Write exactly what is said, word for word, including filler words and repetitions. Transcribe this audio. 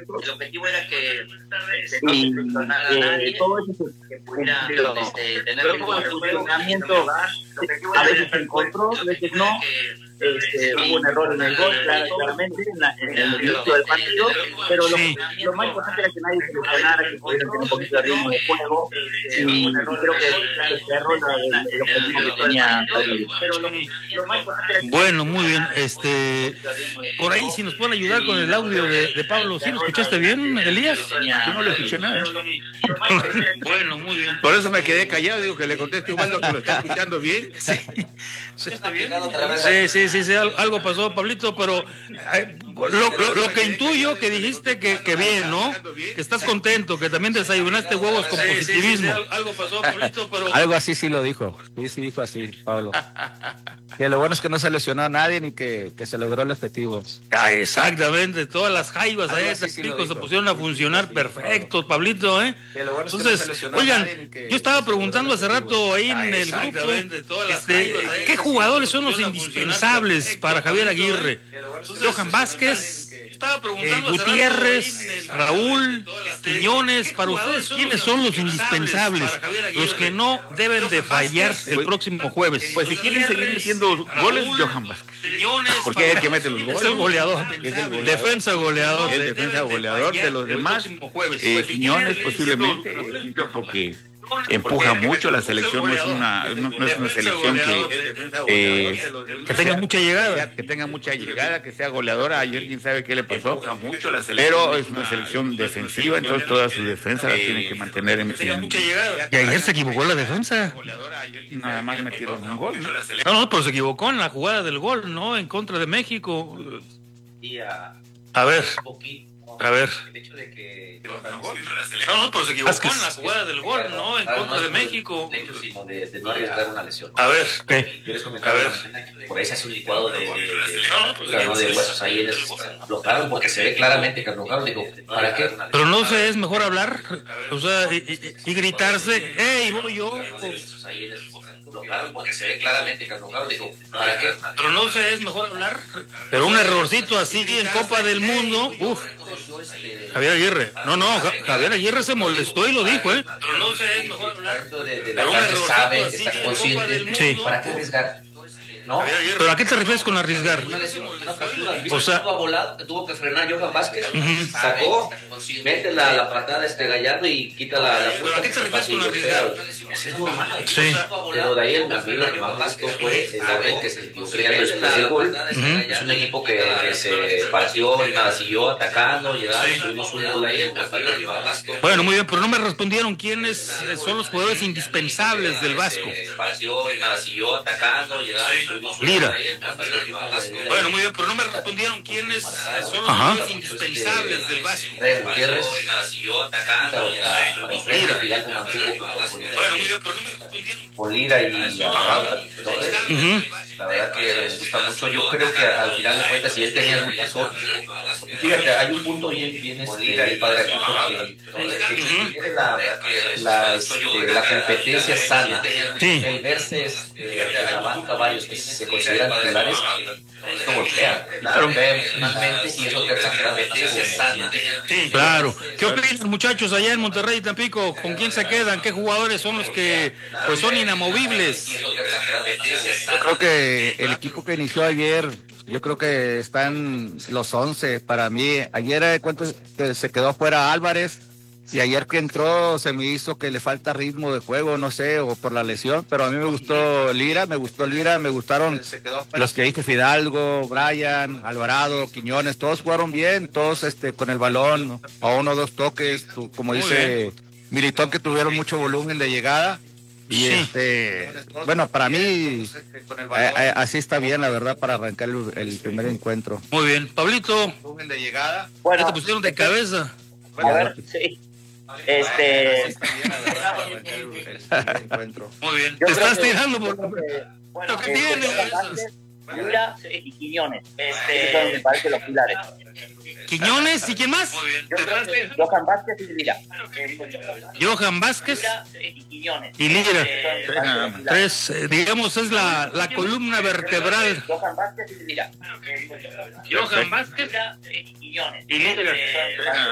El objetivo era que este, no se seleccionara a nadie, todo eso que pudiera este, tener un buen funcionamiento. A veces se encontró, a veces no. Este, hubo un error en el gol, claramente, en, la, en el inicio del partido, pero lo, sí. lo más importante era que nadie se lesionara, que pudieran tener un poquito de ritmo de juego, y, y creo que se cerró el objetivo que tenía. Bueno, muy bien, este, por ahí si nos pueden ayudar con el audio de, de Pablo, ¿sí lo escuchaste bien, Elías? Yo no le escuché nada. Bueno, muy bien. Por eso me quedé callado, digo que le conteste igual lo que lo está escuchando bien. Sí. Sí, sí, sí, sí, algo pasó, Pablito, pero eh, lo, lo, lo que intuyo que dijiste que, que bien, ¿no? Que estás contento, que también desayunaste huevos con positivismo. Sí, sí, sí, algo pasó, Pablito, pero... Algo así sí lo dijo, sí, sí dijo así, Pablo. Que lo bueno es que no se lesionó a nadie ni que, que se logró el objetivo. Ah, exactamente, todas las jaivas ahí sí sí se pusieron a funcionar perfectos, Pablito, ¿eh? Bueno Entonces, es no oigan, que... yo estaba preguntando hace rato ahí en el grupo, este, ¿qué jugadores son los indispensables para Javier Aguirre? Johan Vázquez, eh, Gutiérrez, Raúl, Quiñones, para ustedes, ¿quiénes son los indispensables? Los que no deben de fallar el próximo jueves. Pues si quieren seguir metiendo goles, Johan Vázquez. Porque es el que mete los goles. Es el goleador. Es el goleador. Defensa goleador. Es defensa goleador de los demás. Eh, Quiñones posiblemente, porque empuja mucho. La selección no es una, no, no es una selección que, eh, que tenga mucha llegada. Que tenga mucha llegada, que sea goleadora. Ayer quién sabe qué le pasó. Pero es una selección defensiva, entonces toda su defensa la tiene que mantener en, en... Y ayer se equivocó la defensa. Nada más metieron un gol, ¿no? No, no, pero se equivocó en la jugada del gol, ¿no? En contra de México. A ver, a ver. No, no, pero se equivocó en la jugada del gol, ¿no? En contra de México. De, de no arriesgar una lesión. A ver, ¿qué? Yo les comentaba, a ver. Por ahí se hace un licuado de, de, de, de, no, de huesos ahí, les aflojaron porque se ve claramente que aflojaron. Digo, ¿para qué? Pero no sé, es mejor hablar, o sea, y, y, y gritarse, ¡hey, voy yo! Porque se ve claramente que aflojaron. Digo, ¿para qué? Pero no sé, es mejor hablar. Pero un errorcito así en Copa del Mundo, uff. Javier Aguirre, no, no, Javier Aguirre se molestó y lo dijo, ¿eh? Pero no sé, es mejor hablar. De, de la que sabe, que está consciente. Sí. ¿Para qué arriesgar? ¿No? ¿Pero a qué te refieres con arriesgar? Una lesión, una fractura. O sea, estuvo volado, que tuvo que frenar Johan Vázquez, uh-huh. sacó, mete la, la patada este Gallardo y quita la, la ¿Pero a qué te refieres con arriesgar? Es normal. Sí. Pero de ahí el lo que más gustó fue el orden que se estuvo creando después del gol. Uh-huh. Es un equipo que, que se partió y nada, siguió atacando, llegando, tuvimos un gol ahí. Bueno, muy bien, pero no me respondieron quiénes son los jugadores indispensables del Vasco. Partió y nada, siguió atacando, llegando. Lira. Bueno, muy bien, pero no me respondieron quiénes son los jugadores indispensables del Vasco. Gutiérrez siguió atacando. Lira. Bueno, muy bien, pero no me respondieron. Con Lira y Arrabal. La verdad que me gusta mucho. Yo creo que al final de cuentas, si él tenía mucha suerte. Fíjate, hay un punto bien, bien este, padre aquí porque tiene la, la, este, la competencia sana. Sí. El verse este, en la banca varios que se consideran titulares, esto golpea. Claro, emocionalmente y eso te exagera sana. Sí, claro. ¿Qué opinan, muchachos, allá en Monterrey y Tampico? ¿Con quién se quedan? ¿Qué jugadores son los que pues son inamovibles? Yo creo que el equipo que inició ayer, yo creo que están los once para mí. Ayer cuento que se quedó fuera Álvarez y ayer que entró se me hizo que le falta ritmo de juego, no sé, o por la lesión, pero a mí me gustó Lira, me gustó Lira, me gustaron los que dije, Fidalgo, Brian, Alvarado, Quiñones, todos jugaron bien, todos este con el balón, a uno o dos toques, como dice Militón, que tuvieron mucho volumen de llegada. Y sí. este, bueno, para mí a, a, así está bien, la verdad, para arrancar el, el primer encuentro. Muy bien, Pablito. De llegada. Bueno, te pusieron de cabeza. A ver, sí. Este. Muy bien. Te estás tirando por. Bueno, ¿qué tiene? Lira y Quiñones. Este, me parece los pilares. ¿Quiñones y quién más? Johan Vázquez y Lira. Johan Vázquez y Lira. Tres, eh, digamos, es la, la columna vertebral. Johan Vázquez y Lira. Johan Vázquez y Quiñones. Y Lira.